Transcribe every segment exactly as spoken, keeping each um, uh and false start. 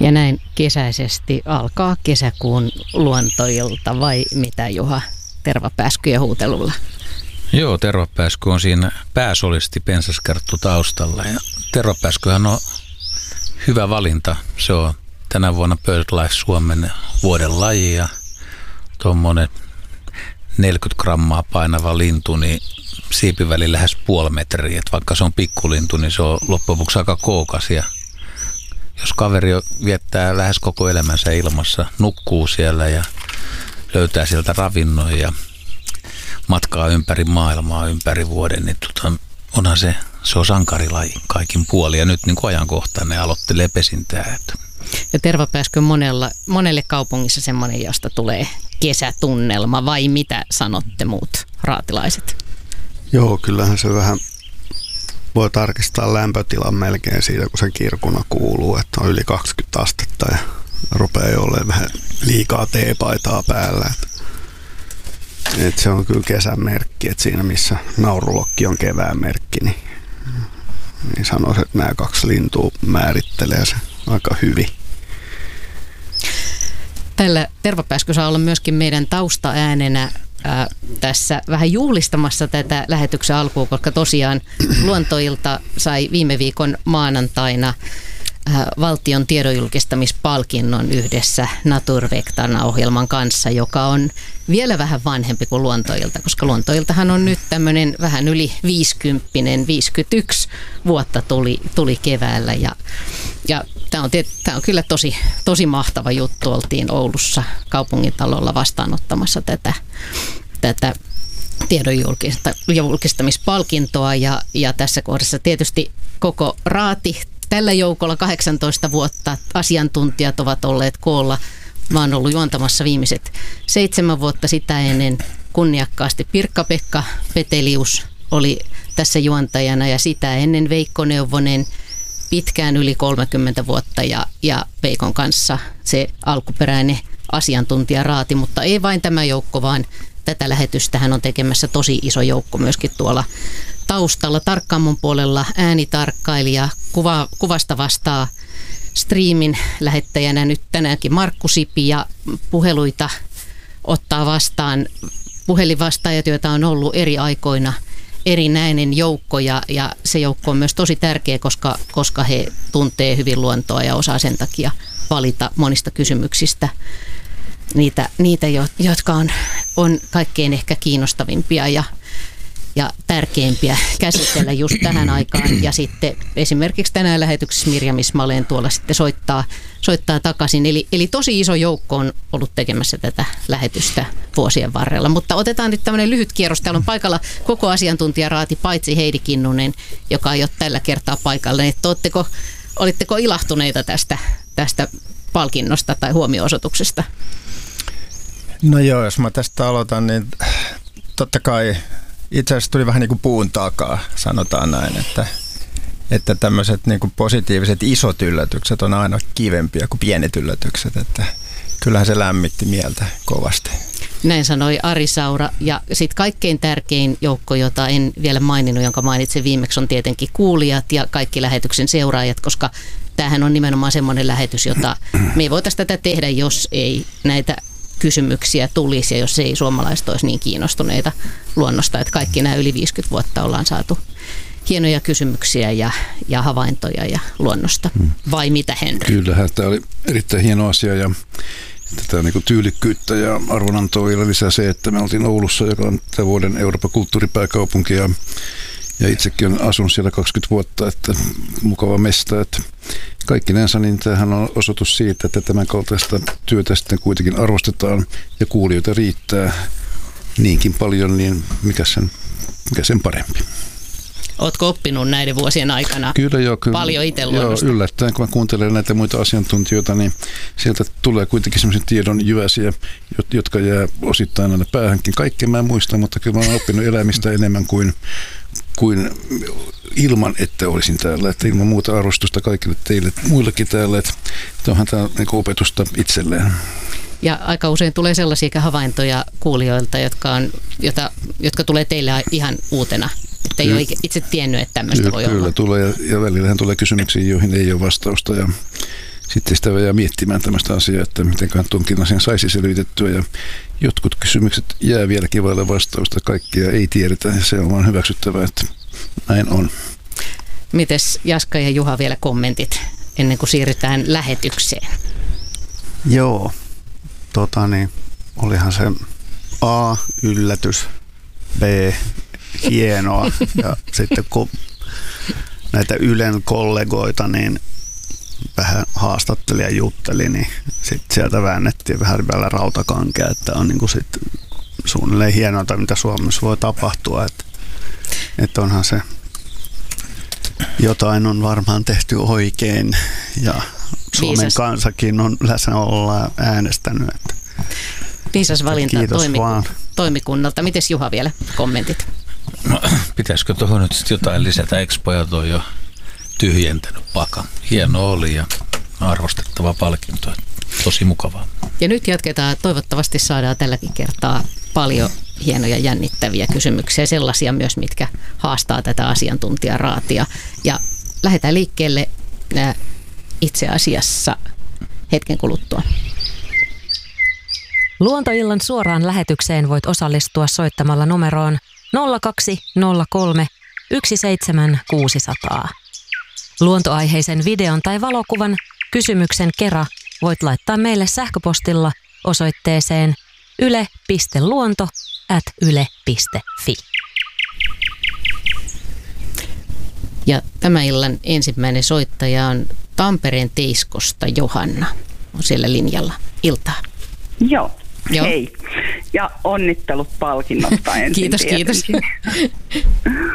Ja näin kesäisesti alkaa kesäkuun luontoilta, vai mitä, Juha, tervapääskyjen huutelulla? Joo, tervapääsky on siinä pääsolisti pensaskerttu taustalla. Ja tervapääskyhän on hyvä valinta. Se on tänä vuonna BirdLife Suomen vuoden laji ja tuommoinen neljäkymmentä grammaa painava lintu, niin siipiväli lähes puoli metriä. Et vaikka se on pikkulintu, niin se on loppujen lopuksi aika kookas. Ja jos kaveri viettää lähes koko elämänsä ilmassa, nukkuu siellä ja löytää sieltä ravinnon ja matkaa ympäri maailmaa ympäri vuoden, niin tota, onhan se, se on sankarilaji kaikin puolin. Ja nyt niin kuin ajankohtainen aloittelee pesintää. Ja tervapääsky on monella, monelle kaupungissa semmoinen, josta tulee kesätunnelma, vai mitä sanotte muut raatilaiset? Joo, kyllähän se vähän voi tarkistaa lämpötilan melkein siitä, kun se kirkuna kuuluu, että on yli kaksikymmentä astetta ja rupeaa jo olemaan vähän liikaa teepaitaa päällä. Et se on kyllä kesän merkki, että siinä missä naurulokki on kevään merkki, niin, niin sanoisin, että nämä kaksi lintua määrittelee se aika hyvin. Tällä tervapääsky saa olla myöskin meidän taustaäänenä ää, tässä vähän juhlistamassa tätä lähetyksen alkuun, koska tosiaan Luontoilta sai viime viikon maanantaina ää, valtion tiedonjulkistamispalkinnon yhdessä Naturvektana-ohjelman kanssa, joka on vielä vähän vanhempi kuin Luontoilta, koska Luontoiltahan on nyt tämmöinen vähän yli viisikymppinen, viisikymmentäyksi vuotta tuli, tuli keväällä ja, ja tämä on, tämä on kyllä tosi, tosi mahtava juttu. Oltiin Oulussa kaupungintalolla vastaanottamassa tätä, tätä tiedonjulkistamispalkintoa ja, ja tässä kohdassa tietysti koko raati. Tällä joukolla kahdeksantoista vuotta asiantuntijat ovat olleet koolla. Mä oon ollut juontamassa viimeiset seitsemän vuotta, sitä ennen kunniakkaasti Pirkka-Pekka Petelius oli tässä juontajana ja sitä ennen Veikko Neuvonen pitkään yli kolmekymmentä vuotta ja, ja Veikon kanssa se alkuperäinen asiantuntijaraati, mutta ei vain tämä joukko, vaan tätä lähetystähän on tekemässä tosi iso joukko myöskin tuolla taustalla. Tarkkaamon puolella äänitarkkailija, kuva, kuvasta vastaa striimin lähettäjänä nyt tänäänkin Markku Sipi ja puheluita ottaa vastaan puhelinvastaajat, joita on ollut eri aikoina erinäinen joukko ja, ja se joukko on myös tosi tärkeä, koska, koska he tuntee hyvin luontoa ja osaa sen takia valita monista kysymyksistä niitä, niitä jotka on, on kaikkein ehkä kiinnostavimpia ja ja tärkeimpiä käsitellä just tähän aikaan. Ja sitten esimerkiksi tänään lähetyksessä Mirjam Ismaleen tuolla sitten soittaa, soittaa takaisin. Eli, eli tosi iso joukko on ollut tekemässä tätä lähetystä vuosien varrella. Mutta otetaan nyt tämmöinen lyhyt kierros. Täällä on paikalla koko asiantuntijaraati, paitsi Heidi Kinnunen, joka ei ole tällä kertaa paikalla. Että oletteko, olitteko ilahtuneita tästä, tästä palkinnosta tai huomio-osoituksesta? No joo, jos mä tästä aloitan, niin totta kai itse asiassa tuli vähän niin kuin puun takaa, sanotaan näin, että, että tämmöiset niin kuin positiiviset isot yllätykset on aina kivempiä kuin pienet yllätykset, että kyllähän se lämmitti mieltä kovasti. Näin sanoi Ari Saura ja sitten kaikkein tärkein joukko, jota en vielä maininnut, jonka mainitsin viimeksi, on tietenkin kuulijat ja kaikki lähetyksen seuraajat, koska tämähän on nimenomaan semmoinen lähetys, jota me ei voitaisiin tätä tehdä, jos ei näitä kysymyksiä tulisi ja jos ei suomalaiset olisi niin kiinnostuneita luonnosta, että kaikki nämä yli viisikymmentä vuotta ollaan saatu hienoja kysymyksiä ja, ja havaintoja ja luonnosta. Vai mitä, Henry? Kyllähän tämä oli erittäin hieno asia ja tätä niin kuin tyylikkyyttä ja arvonantoa vielä lisää se, että me oltiin Oulussa, joka on tämän vuoden Euroopan kulttuuripääkaupunki ja, ja itsekin olen asunut siellä kaksikymmentä vuotta, että mukava mesta, että kaikkinensa niin tämähän on osoitus siitä, että tämän kaltaista työtä sitten kuitenkin arvostetaan ja kuulijoita riittää niinkin paljon, niin mikä sen, mikä sen parempi. Ootko oppinut näiden vuosien aikana kyllä, joo, kyllä, paljon itse luonnosta? Joo, yllättäen, kun mä kuuntelen näitä muita asiantuntijoita, niin sieltä tulee kuitenkin sellaisia tiedon jyväsiä, jotka jää osittain aina päähänkin. Kaikkea mä en muista, mutta kyllä mä oon oppinut elämistä enemmän kuin, kuin ilman, että olisin täällä. Että ilman muuta arvostusta kaikille teille, muillekin täällä. Että onhan tämä niin kuin opetusta itselleen. Ja aika usein tulee sellaisia havaintoja kuulijoilta, jotka, on, jota, jotka tulee teille ihan uutena. Että ei ole itse tiennyt, että tämmöistä kyllä, voi kyllä olla. Kyllä tulee ja, ja välillähän tulee kysymyksiä, joihin ei ole vastausta. Ja sitten sitä jää miettimään tämmöistä asiaa, että mitenköhän tuonkin asian saisi selvitettyä. Ja jotkut kysymykset jää vieläkin vaille vastausta, kaikkia ei tiedetä ja se on vaan hyväksyttävää, että näin on. Mites Jaska ja Juha vielä kommentit ennen kuin siirrytään lähetykseen? Joo, tota niin, olihan se A, yllätys, B, hienoa ja sitten kun näitä Ylen kollegoita niin vähän haastatteli ja jutteli, niin sitten sieltä väännettiin vähän vielä rautakankea, että on niin kuin sit suunnilleen hienointa, mitä Suomessa voi tapahtua, että, että onhan se jotain on varmaan tehty oikein ja Suomen Viisas. kansakin on läsnä ollaan äänestänyt. Että Viisas valinta toimiku- toimikunnalta. Mites Juha vielä kommentit? No, pitäisikö tuohon nyt sitten jotain lisätä? Expojat on jo tyhjentänyt pakan. Hieno oli ja arvostettava palkinto. Tosi mukavaa. Ja nyt jatketaan. Toivottavasti saadaan tälläkin kertaa paljon hienoja jännittäviä kysymyksiä. Sellaisia myös, mitkä haastaa tätä asiantuntijaraatia. Ja lähdetään liikkeelle itse asiassa hetken kuluttua. Luontoillan suoraan lähetykseen voit osallistua soittamalla numeroon nolla kaksi nolla kolme yksi seitsemän kuusi nolla nolla. Luontoaiheisen videon tai valokuvan kysymyksen kera voit laittaa meille sähköpostilla osoitteeseen yle piste luonto ät yle piste fi. Ja tämän illan ensimmäinen soittaja on Tampereen Teiskosta Johanna. On siellä linjalla. Iltaa. Joo, Joo. Hei. Ja onnittelut palkinnosta ensin. Kiitos, tietenkin. kiitos.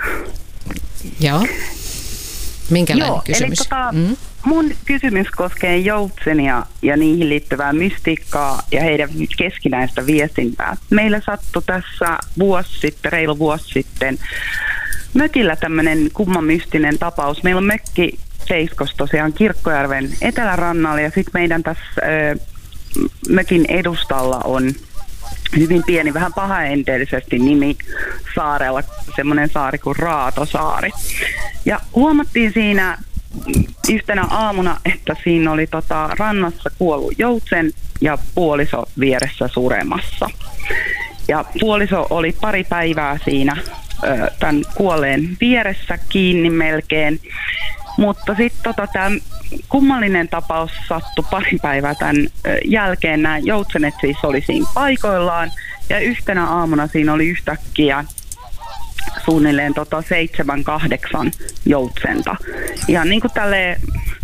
Joo. Minkälainen Joo, kysymys? Eli tota, mm. mun kysymys koskee joutsenia ja niihin liittyvää mystiikkaa ja heidän keskinäistä viestintää. Meillä sattui tässä vuosi sitten, reilu vuosi sitten, mökillä tämmöinen kumma mystinen tapaus. Meillä on mökki Teiskossa tosiaan Kirkkojärven etelärannalla ja sitten meidän tässä ö, mökin edustalla on hyvin pieni, vähän pahaenteellisesti nimi saarella, semmoinen saari kuin Raatosaari. Ja huomattiin siinä yhtenä aamuna, että siinä oli tota rannassa kuollut joutsen ja puoliso vieressä suremassa. Ja puoliso oli pari päivää siinä ö, tämän kuolleen vieressä kiinni melkein. Mutta sitten tota, tämä kummallinen tapaus sattui pari päivää tämän jälkeen. Nämä joutsenet siis oli siinä paikoillaan ja yhtenä aamuna siinä oli yhtäkkiä suunnilleen tota seitsemän, kahdeksan joutsenta. Ihan niin kuin tälleen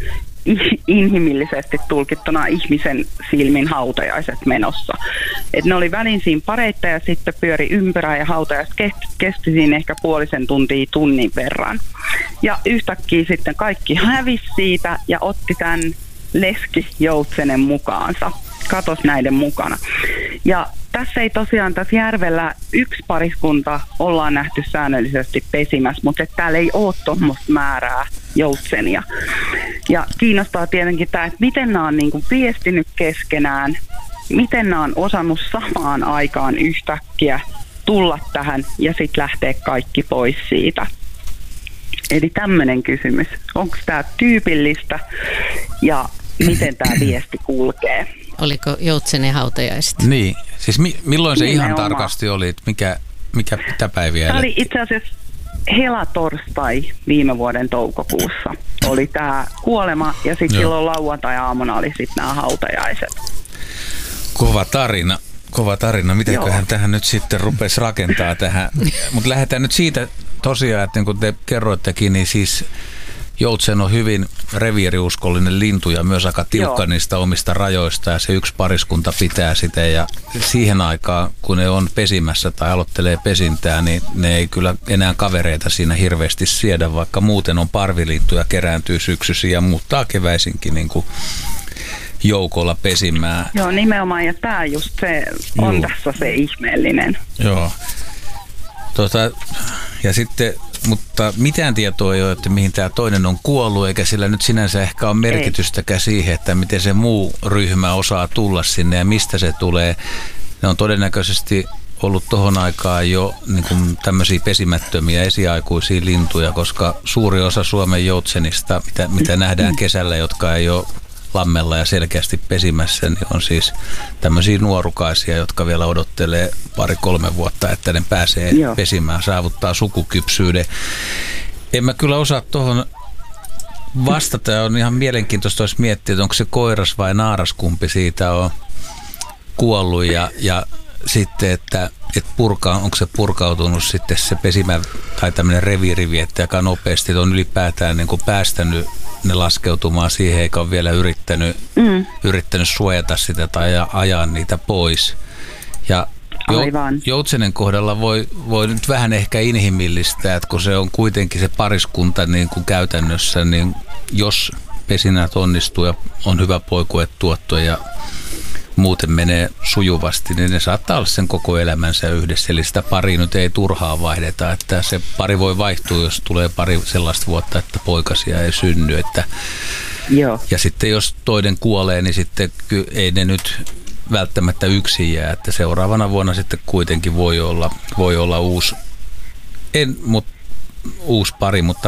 inhimillisesti tulkittuna ihmisen silmin hautajaiset menossa. Et ne oli välin siinä pareita ja sitten pyöri ympyrää ja hautajaiset kesti, kesti siinä ehkä puolisen tuntia tunnin verran. Ja yhtäkkiä sitten kaikki hävisi siitä ja otti tämän leskijoutsenen mukaansa. Katos näiden mukana. Ja tässä ei tosiaan tässä järvellä yksi pariskunta ollaan nähty säännöllisesti pesimässä, mutta täällä ei ole tuommoista määrää joutsenia. Ja kiinnostaa tietenkin tämä, että miten nämä on niin kuin viestinyt keskenään, miten nämä on osannut samaan aikaan yhtäkkiä tulla tähän ja sitten lähteä kaikki pois siitä. Eli tämmöinen kysymys. Onko tämä tyypillistä ja miten tämä viesti kulkee? Oliko joutsenen hautajaiset? Niin, siis mi- milloin se Nimenomaan. ihan tarkasti oli, että mikä, mikä mitä päiviä Tämä oli elettiin? itse asiassa helatorstai viime vuoden toukokuussa. Oli tämä kuolema ja sitten silloin lauantai-aamuna oli sitten nämä hautajaiset. Kova tarina. Kova tarina. Mitenköhän Joo. tähän nyt sitten rupesi rakentaa tähän? Mutta lähdetään nyt siitä tosiaan, että niin kuin te kerroittekin, niin siis joutsen on hyvin reviiriuskollinen lintu ja myös aika tiukka Joo. niistä omista rajoista ja se yksi pariskunta pitää sitä ja siihen aikaan, kun ne on pesimässä tai aloittelee pesintää, niin ne ei kyllä enää kavereita siinä hirveästi siedä, vaikka muuten on parvilintuja, kerääntyy syksyisin ja muuttaa keväisinkin niin kuin joukolla pesimään. Joo, nimenomaan, ja tämä just se on Juu. tässä se ihmeellinen. Joo. Tota, ja sitten, mutta mitään tietoa ei ole, että mihin tämä toinen on kuollut, eikä sillä nyt sinänsä ehkä ole merkitystäkään siihen, että miten se muu ryhmä osaa tulla sinne ja mistä se tulee. Ne on todennäköisesti ollut tohon aikaan jo niin kuin tämmöisiä pesimättömiä esiaikuisia lintuja, koska suuri osa Suomen joutsenista, mitä, mitä nähdään kesällä, jotka ei ole lammella ja selkeästi pesimässä, niin on siis tämmöisiä nuorukaisia, jotka vielä odottelee pari-kolme vuotta, että ne pääsee Joo. pesimään, saavuttaa sukukypsyyden. En mä kyllä osaa tuohon vastata, ja on ihan mielenkiintoista olisi miettiä, että onko se koiras vai naaras, kumpi siitä on kuollut ja, ja sitten, että, että purkaa, onko se purkautunut sitten se pesimä tai tämmöinen reviirivietti aika nopeasti, että on ylipäätään niin kuin päästänyt ne laskeutumaan siihen, eikä ole vielä yrittänyt, mm. yrittänyt suojata sitä tai ajaa niitä pois. Ja joutsenen kohdalla voi, voi nyt vähän ehkä inhimillistää, että kun se on kuitenkin se pariskunta niin kuin käytännössä, niin jos pesinät onnistuu ja on hyvä poikuetuotto ja muuten menee sujuvasti, niin ne saattaa olla sen koko elämänsä yhdessä. Eli sitä pari nyt ei turhaan vaihdeta, että se pari voi vaihtua, jos tulee pari sellaista vuotta, että poikasia ei synny. Että Joo. Ja sitten jos toinen kuolee, niin sitten ei ne nyt välttämättä yksin jää, että seuraavana vuonna sitten kuitenkin voi olla, voi olla uusi, en, mut, uusi pari, mutta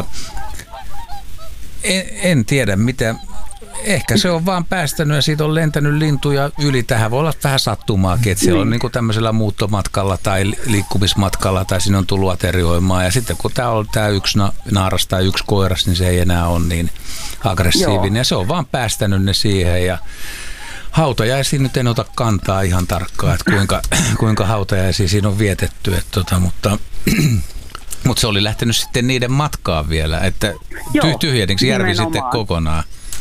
en, en tiedä mitä. Ehkä se on vaan päästänyt ja siitä on lentänyt lintuja yli. Tähän voi olla vähän sattumaakin, että siellä on niin kuin tämmöisellä muuttomatkalla tai liikkumismatkalla tai siinä on tullut aterioimaan. Ja sitten kun tämä on tämä yksi naaras tai yksi koiras, niin se ei enää ole niin aggressiivinen. Joo. Ja se on vaan päästänyt ne siihen ja hautajaisiin nyt en ota kantaa ihan tarkkaan, että kuinka, kuinka hautajaisia siinä on vietetty. Että tota, mutta, mutta se oli lähtenyt sitten niiden matkaan vielä, että Joo, tyhjenniksi järvi nimenomaan. Sitten kokonaan.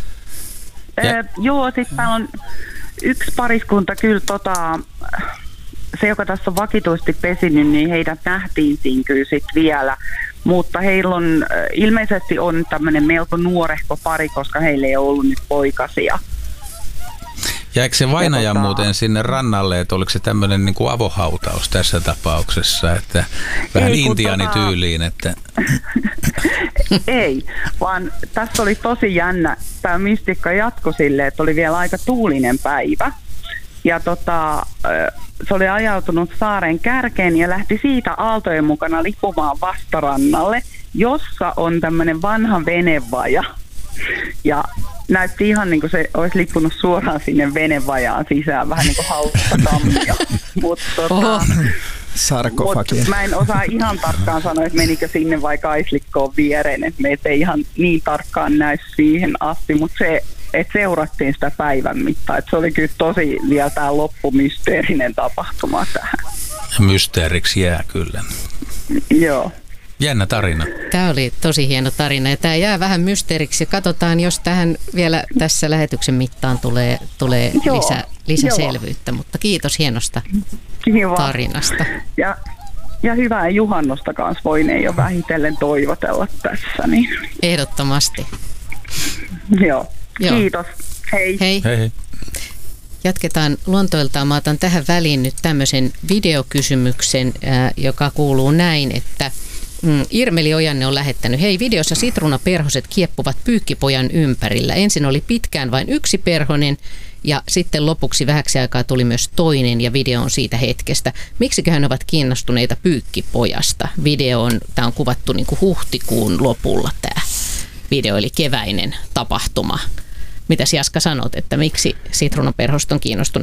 Öö, joo, sitten täällä on yksi pariskunta kyllä, tota, se joka tässä on vakituisesti pesinyt, niin heidät nähtiin siinä kyllä sitten vielä. Mutta heillä on, ilmeisesti on tämmöinen melko nuorehko pari, koska heillä ei ollut nyt poikasia. Ja eikö se vainaja tota, muuten sinne rannalle, että oliko se tämmöinen niin kuin avohautaus tässä tapauksessa, että vähän intiaanityyliin, että... Ei, vaan tässä oli tosi jännä, tämä mystikka jatkoi silleen, että oli vielä aika tuulinen päivä. Ja tota, se oli ajautunut saaren kärkeen ja lähti siitä aaltojen mukana lipumaan vastarannalle, jossa on tämmöinen vanha venevaja. Ja näytti ihan niin kuin se olisi lippunut suoraan sinne venevajaan sisään, vähän niin kuin hauskatammia. Mutta tota, sarkofagi. Mä en osaa ihan tarkkaan sanoa, että menikö sinne vai kaislikkoon viereen, että meitä ei ihan niin tarkkaan näy siihen asti, mutta se, että seurattiin sitä päivän mittaan, että se oli kyllä tosi vielä tämä loppumysteerinen tapahtuma tähän. Mysteeriksi jää kyllä. Joo. Jännä tarina. Tämä oli tosi hieno tarina ja tämä jää vähän mysteeriksi. Katsotaan, jos tähän vielä tässä lähetyksen mittaan tulee, tulee lisä, lisäselvyyttä, joo. Mutta kiitos hienosta Kiva. tarinasta. Ja, ja hyvää juhannosta kanssa voineen jo vähitellen toivotella tässä. Niin. Ehdottomasti. Joo. Joo. Kiitos. Hei. Hei. Hei, hei. Jatketaan luontoiltaan. Mä otan tähän väliin nyt tämmöisen videokysymyksen, äh, joka kuuluu näin, että mm, Irmeli Ojanne on lähettänyt. Hei, videossa sitruunaperhoset kieppuvat pyykkipojan ympärillä. Ensin oli pitkään vain yksi perhonen ja sitten lopuksi vähäksi aikaa tuli myös toinen ja video on siitä hetkestä. Miksiköhän ne ovat kiinnostuneita pyykkipojasta? Video on, tämä on kuvattu niin kuin huhtikuun lopulla tämä video, eli keväinen tapahtuma. Mitäs Jaska sanot, että miksi sitruunaperhoset on kiinnostuneita